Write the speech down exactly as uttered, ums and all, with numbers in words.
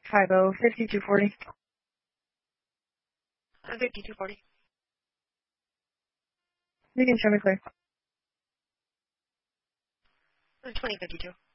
five oh, fifty-two forty. Uh, fifty-two forty. You can show me clear. Uh, twenty fifty-two.